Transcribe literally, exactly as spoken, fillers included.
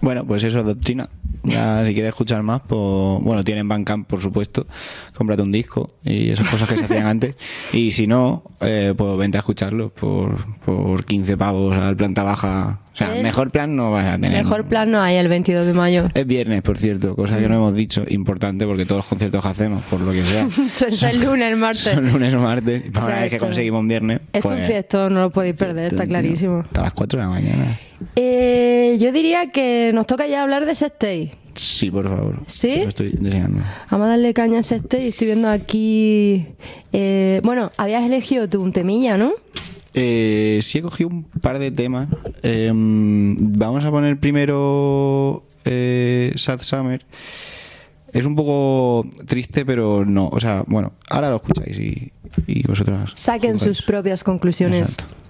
Bueno, pues eso, Doctrina. Ya, si quieres escuchar más, pues bueno, tienen Bandcamp, por supuesto. Cómprate un disco y esas cosas que se hacían antes. Y si no, eh, pues vente a escucharlo por, por quince pavos al planta baja. O sea, el mejor plan no vas a tener. Mejor plan no hay el veintidós de mayo. Es viernes, por cierto, cosa que no hemos dicho, importante porque todos los conciertos que hacemos, por lo que sea, Suele ser lunes, martes. son lunes o martes. Y para O sea, una vez que esto- conseguimos un viernes, Esto pues, es fiesta, no lo podéis perder, está tío, clarísimo. hasta las cuatro de la mañana. Eh, yo diría que nos toca ya hablar de Sextay. Sí, por favor. ¿Sí? Lo estoy deseando. Vamos a darle caña a Sextay. Estoy viendo aquí... eh, bueno, habías elegido tú un temilla, ¿no? Eh, sí he cogido un par de temas. Eh, vamos a poner primero eh, Sad Summer. Es un poco triste, pero no. O sea, bueno, ahora lo escucháis y, y vosotras Saquen juzgáis. sus propias conclusiones. Exacto.